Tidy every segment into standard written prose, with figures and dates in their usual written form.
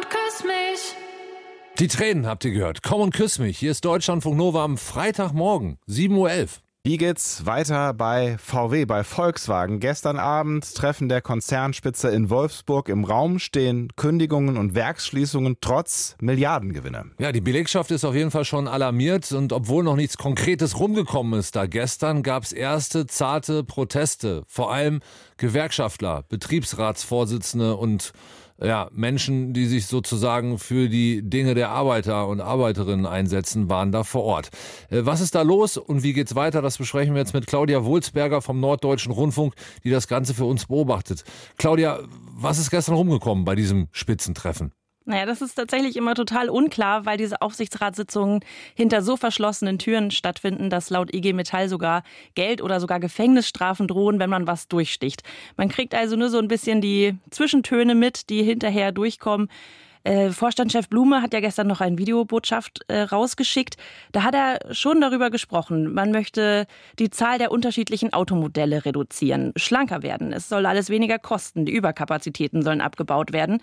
küss mich. Die Tränen habt ihr gehört. Komm und küss mich. Hier ist Deutschlandfunk Nova am Freitagmorgen, 7:11 Uhr. Wie geht's weiter bei VW, bei Volkswagen? Gestern Abend Treffen der Konzernspitze in Wolfsburg. Im Raum stehen Kündigungen und Werksschließungen trotz Milliardengewinne. Ja, die Belegschaft ist auf jeden Fall schon alarmiert und obwohl noch nichts Konkretes rumgekommen ist da gestern, gab es erste zarte Proteste. Vor allem Gewerkschaftler, Betriebsratsvorsitzende und Menschen, die sich sozusagen für die Dinge der Arbeiter und Arbeiterinnen einsetzen, waren da vor Ort. Was ist da los und wie geht's weiter? Das besprechen wir jetzt mit Claudia Wohlsberger vom Norddeutschen Rundfunk, die das Ganze für uns beobachtet. Claudia, was ist gestern rumgekommen bei diesem Spitzentreffen? Naja, das ist tatsächlich immer total unklar, weil diese Aufsichtsratssitzungen hinter so verschlossenen Türen stattfinden, dass laut IG Metall sogar Geld oder sogar Gefängnisstrafen drohen, wenn man was durchsticht. Man kriegt also nur so ein bisschen die Zwischentöne mit, die hinterher durchkommen. Vorstandschef Blume hat ja gestern noch eine Videobotschaft rausgeschickt. Da hat er schon darüber gesprochen. Man möchte die Zahl der unterschiedlichen Automodelle reduzieren, schlanker werden. Es soll alles weniger kosten. Die Überkapazitäten sollen abgebaut werden.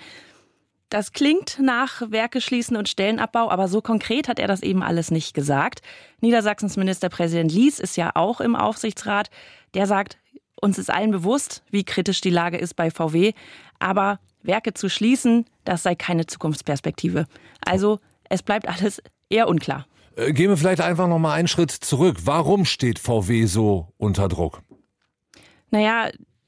Das klingt nach Werke schließen und Stellenabbau, aber so konkret hat er das eben alles nicht gesagt. Niedersachsens Ministerpräsident Lies ist ja auch im Aufsichtsrat. Der sagt, uns ist allen bewusst, wie kritisch die Lage ist bei VW. Aber Werke zu schließen, das sei keine Zukunftsperspektive. Also es bleibt alles eher unklar. Gehen wir vielleicht einfach noch mal einen Schritt zurück. Warum steht VW so unter Druck? Naja,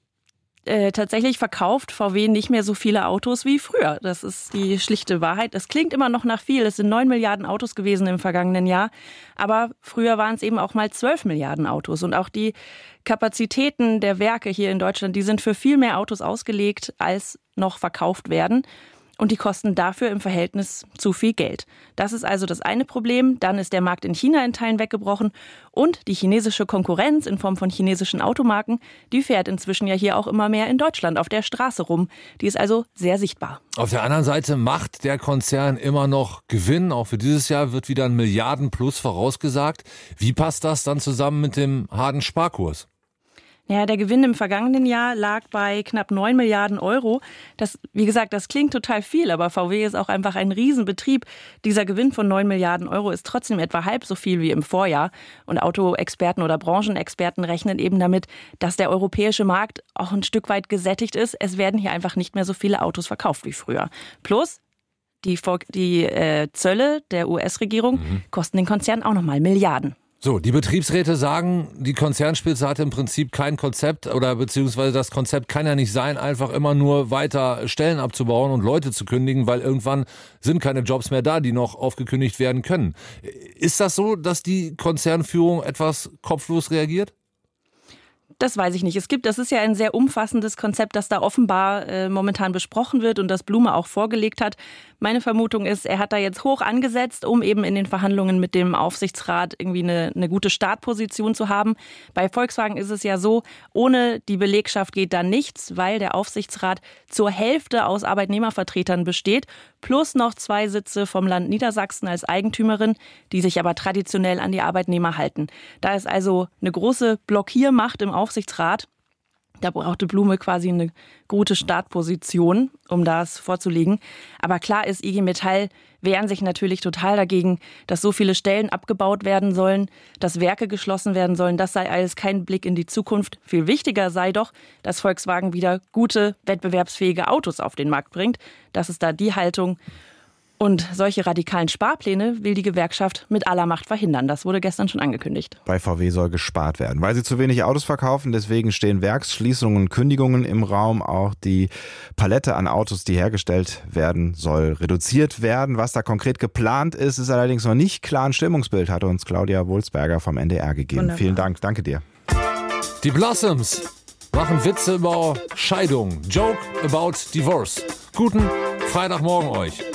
tatsächlich verkauft VW nicht mehr so viele Autos wie früher. Das ist die schlichte Wahrheit. Es klingt immer noch nach viel. Es sind 9 Milliarden Autos gewesen im vergangenen Jahr. Aber früher waren es eben auch mal 12 Milliarden Autos. Und auch die Kapazitäten der Werke hier in Deutschland, die sind für viel mehr Autos ausgelegt, als noch verkauft werden. Und die kosten dafür im Verhältnis zu viel Geld. Das ist also das eine Problem. Dann ist der Markt in China in Teilen weggebrochen. Und die chinesische Konkurrenz in Form von chinesischen Automarken, die fährt inzwischen ja hier auch immer mehr in Deutschland auf der Straße rum. Die ist also sehr sichtbar. Auf der anderen Seite macht der Konzern immer noch Gewinn. Auch für dieses Jahr wird wieder ein Milliardenplus vorausgesagt. Wie passt das dann zusammen mit dem harten Sparkurs? Ja, der Gewinn im vergangenen Jahr lag bei knapp 9 Milliarden Euro. Das, wie gesagt, das klingt total viel, aber VW ist auch einfach ein Riesenbetrieb. Dieser Gewinn von 9 Milliarden Euro ist trotzdem etwa halb so viel wie im Vorjahr. Und Autoexperten oder Branchenexperten rechnen eben damit, dass der europäische Markt auch ein Stück weit gesättigt ist. Es werden hier einfach nicht mehr so viele Autos verkauft wie früher. Plus die Zölle der US-Regierung kosten den Konzern auch nochmal Milliarden. So, die Betriebsräte sagen, die Konzernspitze hat im Prinzip kein Konzept oder beziehungsweise das Konzept kann ja nicht sein, einfach immer nur weiter Stellen abzubauen und Leute zu kündigen, weil irgendwann sind keine Jobs mehr da, die noch aufgekündigt werden können. Ist das so, dass die Konzernführung etwas kopflos reagiert? Das weiß ich nicht. Das ist ja ein sehr umfassendes Konzept, das da offenbar momentan besprochen wird und das Blume auch vorgelegt hat. Meine Vermutung ist, er hat da jetzt hoch angesetzt, um eben in den Verhandlungen mit dem Aufsichtsrat irgendwie eine gute Startposition zu haben. Bei Volkswagen ist es ja so, ohne die Belegschaft geht da nichts, weil der Aufsichtsrat zur Hälfte aus Arbeitnehmervertretern besteht, plus noch 2 Sitze vom Land Niedersachsen als Eigentümerin, die sich aber traditionell an die Arbeitnehmer halten. Da ist also eine große Blockiermacht im Aufsichtsrat. Da brauchte Blume quasi eine gute Startposition, um das vorzulegen. Aber klar ist, IG Metall wehren sich natürlich total dagegen, dass so viele Stellen abgebaut werden sollen, dass Werke geschlossen werden sollen. Das sei alles kein Blick in die Zukunft. Viel wichtiger sei doch, dass Volkswagen wieder gute, wettbewerbsfähige Autos auf den Markt bringt. Das ist da die Haltung. Und solche radikalen Sparpläne will die Gewerkschaft mit aller Macht verhindern. Das wurde gestern schon angekündigt. Bei VW soll gespart werden, weil sie zu wenig Autos verkaufen. Deswegen stehen Werksschließungen und Kündigungen im Raum. Auch die Palette an Autos, die hergestellt werden, soll reduziert werden. Was da konkret geplant ist, ist allerdings noch nicht klar. Ein Stimmungsbild hat uns Claudia Wohlsberger vom NDR gegeben. Wunderbar. Vielen Dank, danke dir. Die Blossoms machen Witze über Scheidung. Joke about divorce. Guten Freitagmorgen euch.